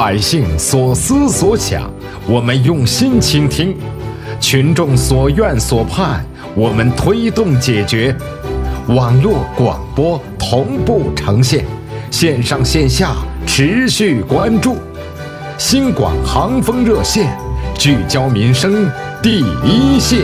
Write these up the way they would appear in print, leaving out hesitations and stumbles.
百姓所思所想，我们用心倾听；群众所愿所盼，我们推动解决。网络广播同步呈现，线上线下持续关注。新广航风热线，聚焦民生第一线。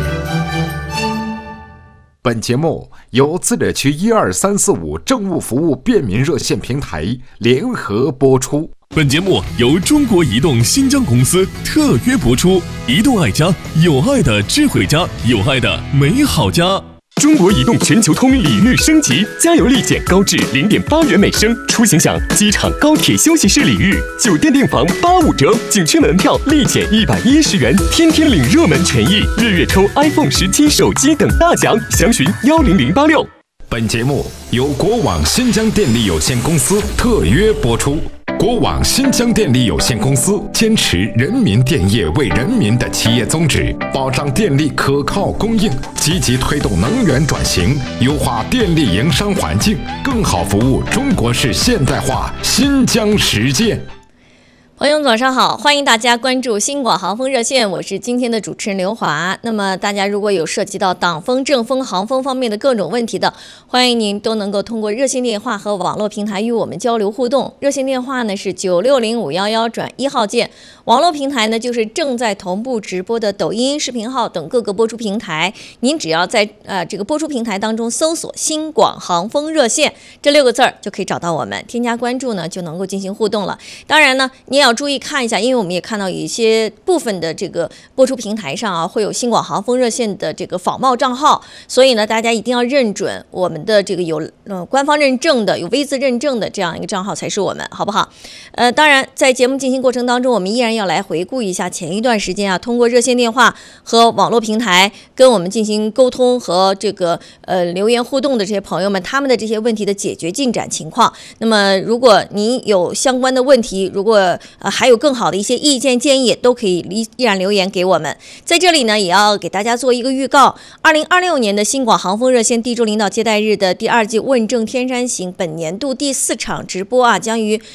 本节目由自治区12345政务服务便民热线平台联合播出。 本节目由中国移动新疆公司特约播出。移动爱家，有爱的智慧家，有爱的美好家。 中国移动全球通礼遇升级，加油立减高至0.8元每升，出行享机场、高铁休息室礼遇，酒店订房85折，景区门票立减110元，天天领热门权益，日月抽 iPhone 17手机等大奖，详询10086。 本节目由国网新疆电力有限公司特约播出。国网新疆电力有限公司坚持人民电业为人民的企业宗旨，保障电力可靠供应，积极推动能源转型，优化电力营商环境，更好服务中国式现代化新疆实践。 朋友们早上好，欢迎大家关注新广航风热线，我是今天的主持人刘华。那么大家如果有涉及到党风、政风、航风方面的各种问题的，欢迎您都能够通过热线电话和网络平台与我们交流互动。热线电话呢是960511转1号键，网络平台呢就是正在同步直播的抖音视频号等各个播出平台。您只要在这个播出平台当中搜索新广航风热线这6个字就可以找到我们，添加关注呢就能够进行互动了。当然呢，你也要注意看一下，因为我们也看到有一些部分的这个播出平台上会有新广航风热线的这个仿冒账号，所以呢大家一定要认准我们的这个有官方认证的、有 V 字认证的这样一个账号才是我们，好不好？当然在节目进行过程当中，我们依然要来回顾一下前一段时间通过热线电话和网络平台跟我们进行沟通和这个留言互动的这些朋友们，他们的这些问题的解决进展情况。那么如果您有相关的问题，如果还有更好的一些意见建议，都可以依然留言给我们。在这里呢，也要给大家做一个预告，2026年的新广航风热线地州领导接待日的第2季问政天山行本年度第4场直播将于